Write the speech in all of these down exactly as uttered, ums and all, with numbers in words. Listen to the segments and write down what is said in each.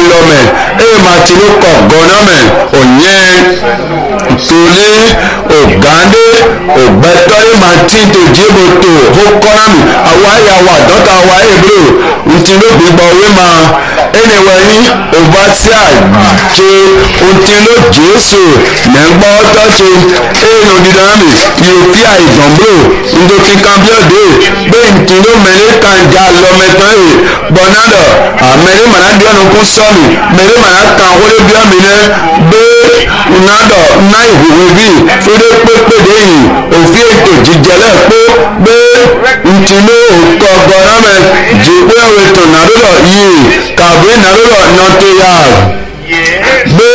lome e matino ko goname onye tole ogande ogbetori matin to jeboto hokorami awaya wa dota wa ebro ntino gbigbo we ma eneweyi obatia je ontino Jesu negbo toche eno didami yopia idombo ndo kikambio de be ntino mele kanja lometan e bonado amere manadio no kun somi mere manaka hole bia mine be unado nai huwebi fede pepe de yi ofi eto jijele po be ntino ko gorame jipe weto nadodo yi kabe nadodo noto ya be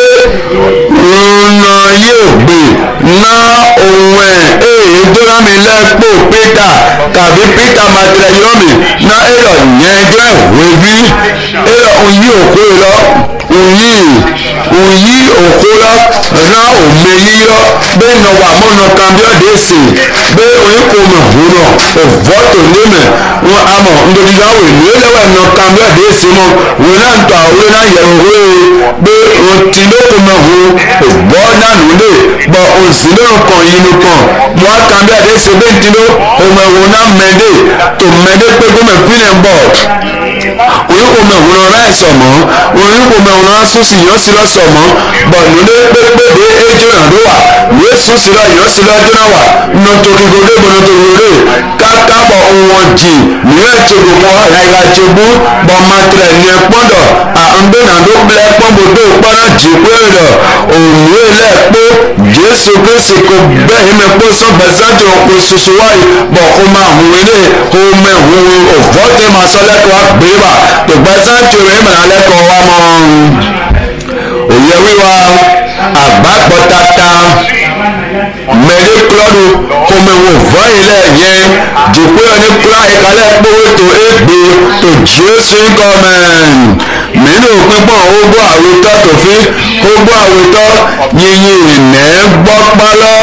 una yogbe na ohun e e dora mi lepo Peter kabe Peter matrayomi na ero yenjo webi ero oyi okoro oyi oyi okoro na omeyiyo be no wa mo no cambio desi be oyi ko mo huno o voto neme won amo ndodi gawe ni lewa no cambio desi mo wona nto awe na yewo be o ti lo ko mo hu o bo na nule bo o si lo kan yinu kan mo cambio desi be ti lo o mo wona mede to mede pe go me feel bo oyi ko mo wona rai so mo oyi ko mo wona so si yo si lo so mo bo nule pe pe de ejo na do wa yesu si lo yo si lo jona wa no to ki go de bo no to re ka ka bo won ji ni e che go mo ya ga che bu bo matre ni podo a ndo na do ble pon bo do para ji pe ro o ni le po Jesu Kristo ko be me po so bazajo ko susu wa bo ko ma hu ile ko me hu o vote ma so le ko agbe ba to bazajo re ma le ko wa mo o ye wi wa agbagbo tata mẹ́rin kúlọ́dù kòmẹ̀wò fún ilẹ̀ yẹn jùpẹ́ ọ̀ní kúlá ìkàlẹ̀ kpówó tó égbé tó Jésù gọ́ọ̀mẹ̀n mẹ́rin òpinpọ̀ ogbó àwòtọ́ tòfin ogbó àwòtọ́ yìnyín ìnẹ́ gbọ́pálọ́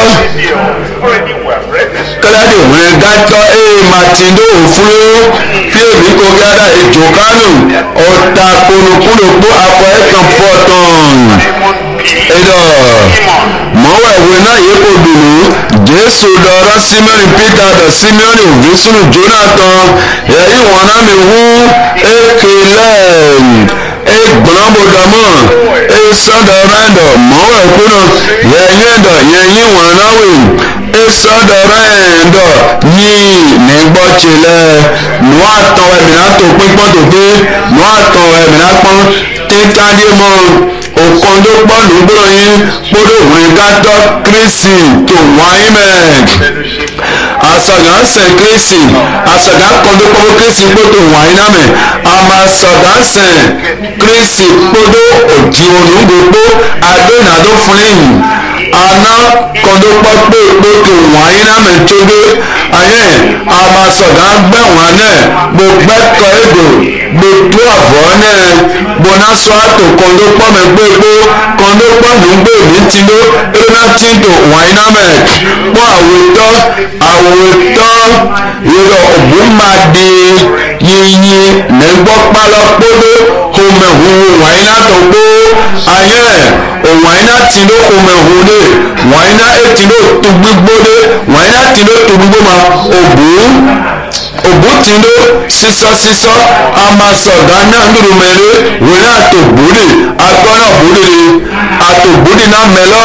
kẹlẹ́dì wọ́n gàtọ́ ẹ̀ màtìndó òfurú fíèmí kò gádà èjò kánò ọ̀tà kòlòkúlòkú akọ ẹ̀kan pọ̀tàn ẹ̀dọ̀ mọ́wọ́ ìwé náà yẹ kó dùnú Jésù dọ̀rọ̀ Simeon Peter dọ̀ Simeon ògúnsùn Jonathan ẹ̀yìn wọn náà mi wú ekele egbọnabodamọ esọdọrẹndọ mọ́wọ́ ìkúnà yẹnyẹndọ yẹnyin wọn náà wì esọdọrẹndọ ní nígbọ́tsilẹ̀ nù àtọ̀ ẹ̀mìnà tó pípọ́n tó pé nù àtọ̀ ẹ̀mìnà pọ́n títàdé mọ́ okondo kpɔnu gbolo yi kpodo wɛgatɔ Kristi to wáyé mɛ asɔgã sɛ Kristi asɔgã kɔndo kpɔbɔ Kristi kpoto wáyé namɛ ama asɔgã sɛ Kristi kpodo odiwonu gbogbo ado nado fúnni ana kɔndo kpɔkpɔ kpoto wáyé namɛ tsodo ayɛ ama asɔgã gbɛ wánɛ gbogbo ɛkɔ ego gbogbo avɔ nɛ bona sɔ ato kɔndo kpɔmɛ gbogbo kɔndo kpɔnu gbogbo ti lo erona ti do wáyé namɛ kpɔ awotɔ awotɔ yɔrɔ òbúmadé yìnyín nẹgbɔ kpalɔ kpɔdo kòmɛ huhu wáyé natɔ kpó ayɛ òwáyé nati lo kòmɛ hu de wáyé na eti lo tugbigbo de wáyé nati lo tugbigbo ma òbú òbú ti lo sísọ sísọ amasọ̀gá náà nínú mẹ́rin wẹ́rẹ́ àtòbúrì agbọ́nà búrì àtòbúrì náà mẹ́lọ́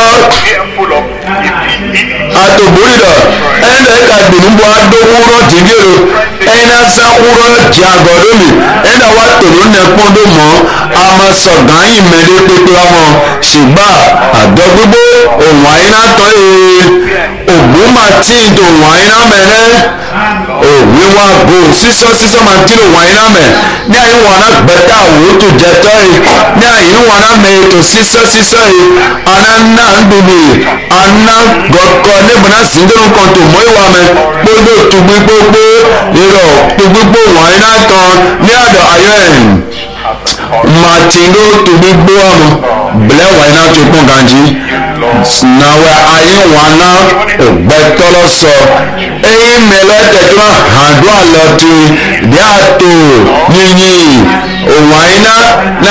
àtòbúrì dọ̀ ẹ̀yìn náà ẹ̀ka gbìnúbọ̀ adówúrọ̀ jìgìrì ẹ̀yìn náà sáwúrọ̀ jàgọ̀dọ́mì ẹ̀yìn náà wà tòló nẹ́pọ́ndó mọ́ amasọ̀gá yìí mẹ́rin pépé ọmọ ṣùgbọ́n àdọ́gbígbó òun àyìn náà tọ́ ee òbú màtí ìdò òun àyìn náà mẹ́rẹ́ òwíwá bò sísọ sísọ máa ń tìrò wáyé náà mẹ ní àyè wọn náà gbẹta àwòtò jẹtọ yìí ní àyè wọn náà mẹ ètò sísọ sísọ yìí àná náà ń dùbì àná gọkọ níbo náà sì ń dẹrù kan tó mọ ìwà mẹ gbọdọ tùgbí gbogbo ìrọ tùgbí gbogbo wáyé náà tán ní àdọ ayọ ẹ màtìndó tùgbí gbó ọmọ bẹlẹ wáyé náà tó pọn gànjí nàwẹ ayé wọn náà ògbẹtọlọ sọ ẹyin mẹlẹ tẹjọ hàn dùn àlọtì bí àtò yìnyín òwò àyínná náà